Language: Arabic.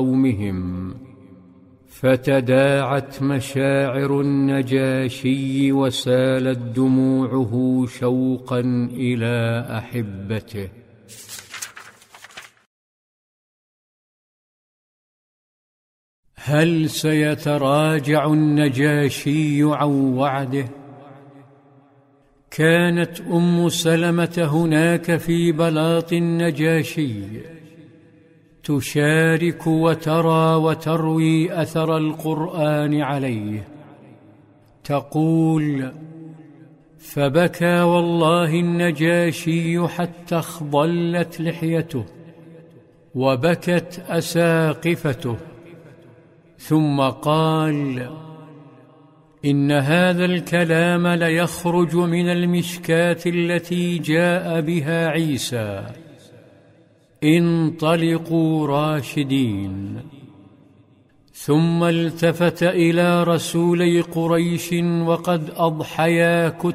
قومهم، فتداعت مشاعر النجاشي وسالت دموعه شوقا إلى أحبته. هل سيتراجع النجاشي عن وعده؟ كانت أم سلمة هناك في بلاط النجاشي، تشارك وترى وتروي أثر القرآن عليه. تقول: فبكى والله النجاشي حتى اخضلت لحيته وبكت أساقفته، ثم قال: إن هذا الكلام ليخرج من المشكاة التي جاء بها عيسى، انطلقوا راشدين. ثم التفت إلى رسولي قريش وقد أضحيا